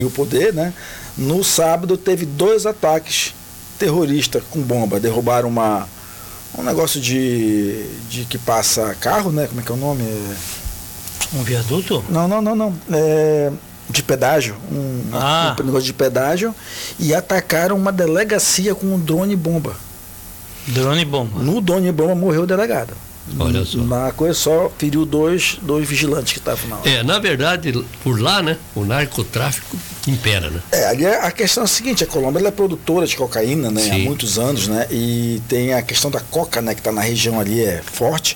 o poder, né? No sábado teve 2 ataques terroristas com bomba. Derrubaram um negócio de que passa carro, né? Como é que é o nome? Um viaduto? Não. De pedágio. Um negócio de pedágio. E atacaram uma delegacia com um drone bomba. Drone bomba. No drone bomba morreu o delegado. Olha só. Na coisa só feriu dois vigilantes que estavam na hora. Na verdade, por lá, né, o narcotráfico impera, né? Ali a questão é a seguinte, a Colômbia ela é produtora de cocaína, né, há muitos anos, né, e tem a questão da coca, né, que está na região ali, é forte,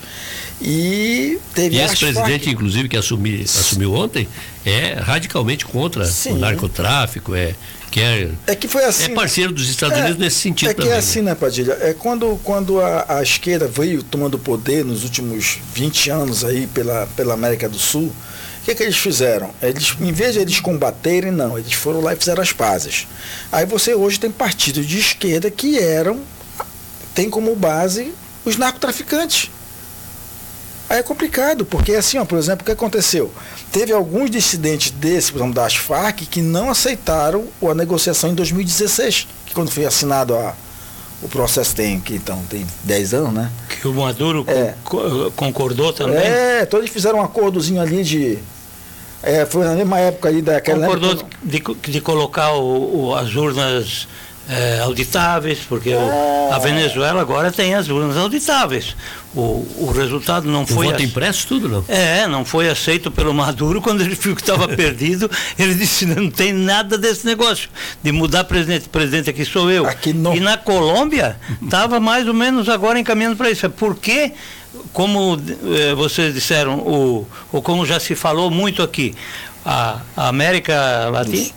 e teve... E esse presidente, inclusive, que assumiu ontem, é radicalmente contra o narcotráfico, que foi assim, é parceiro dos Estados Unidos nesse sentido também. É assim, né, Padilha? Quando a esquerda veio tomando poder nos últimos 20 anos aí pela América do Sul, o que eles fizeram? Em vez de eles combaterem, não, eles foram lá e fizeram as pazes. Aí você hoje tem partidos de esquerda que tem como base os narcotraficantes. Aí é complicado, porque assim, por exemplo, o que aconteceu? Teve alguns dissidentes por exemplo, das Farc, que não aceitaram a negociação em 2016, que quando foi assinado o processo tem 10 anos, né? Que o Maduro concordou também? Então eles fizeram um acordozinho ali foi na mesma época ali daquela... Concordou de colocar as urnas... auditáveis, porque a Venezuela agora tem as urnas auditáveis. O resultado não foi... O voto impresso, tudo não? Não foi aceito pelo Maduro. Quando ele viu que estava perdido, ele disse, não tem nada desse negócio de mudar presidente aqui sou eu. E na Colômbia estava mais ou menos agora encaminhando para isso. Porque, como vocês disseram, ou como já se falou muito aqui, a América Latina,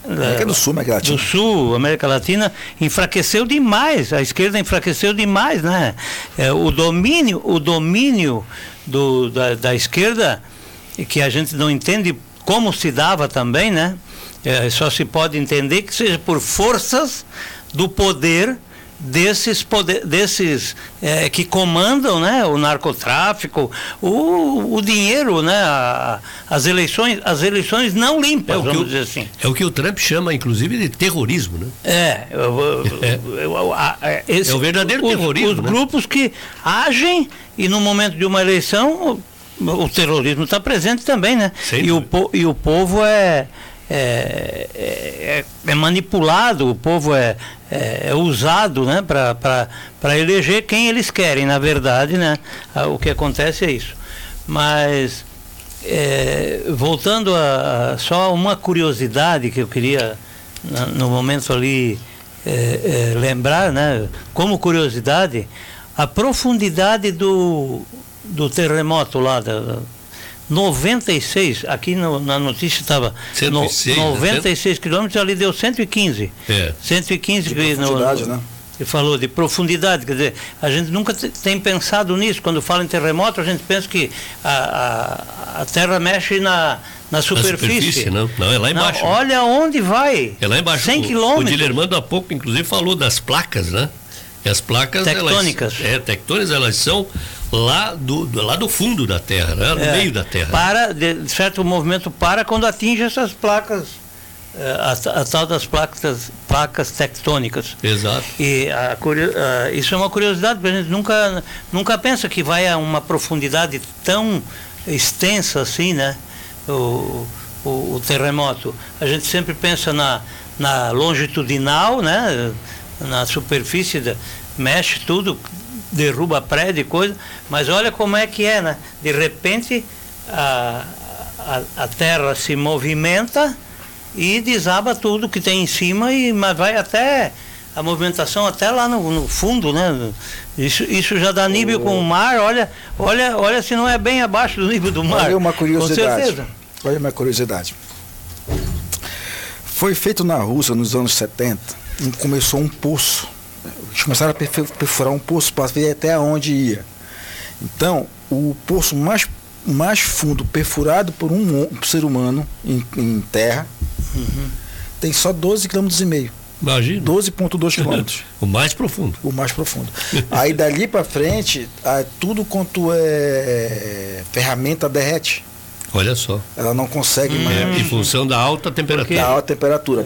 América Latina enfraqueceu demais, a esquerda enfraqueceu demais, né? O domínio da esquerda, que a gente não entende como se dava também, né? Só se pode entender que seja por forças do poder desses que comandam, né, o narcotráfico, o dinheiro, né, as eleições não limpas, vamos dizer assim. É o que o Trump chama, inclusive, de terrorismo, né? É o verdadeiro terrorismo. Os grupos que agem e no momento de uma eleição o terrorismo está presente também, né? E o povo é manipulado, o povo é usado, né, para eleger quem eles querem, na verdade, né? O que acontece é isso. Mas voltando a só uma curiosidade que eu queria no momento ali lembrar, né, como curiosidade, a profundidade do terremoto lá 96, aqui na notícia estava 96 quilômetros, ali deu 115. 115 de profundidade, né? Ele falou de profundidade, quer dizer, a gente nunca tem pensado nisso. Quando fala em terremoto, a gente pensa que a Terra mexe na superfície. Não, é lá embaixo. Não, olha onde vai. É lá embaixo. 100 quilômetros. O Dilermando há pouco, inclusive, falou das placas, né? E as placas tectônicas. Tectônicas, elas são lá do fundo da Terra, né? No meio da Terra. De certo movimento quando atinge essas placas, a tal das placas tectônicas. Exato. E isso é uma curiosidade, porque a gente nunca pensa que vai a uma profundidade tão extensa assim, né? O terremoto. A gente sempre pensa na longitudinal, né? Na superfície, mexe tudo, derruba prédio e coisa, mas olha como é que né? De repente a terra se movimenta e desaba tudo que tem em cima, mas vai até a movimentação até lá no fundo, né? Isso já dá nível com o mar. Olha se não é bem abaixo do nível do mar. Olha uma curiosidade. Com certeza. Olha uma curiosidade. Foi feito na Rússia nos anos 70. Começou um poço. Eles começaram a perfurar um poço para ver até onde ia. Então, o poço mais fundo perfurado por um ser humano em terra tem só 12,5 km. Imagina. 12,2 km. O mais profundo. O mais profundo. Aí dali para frente, tudo quanto é ferramenta derrete. Olha só. Ela não consegue mais. Em função da alta temperatura. Da alta temperatura.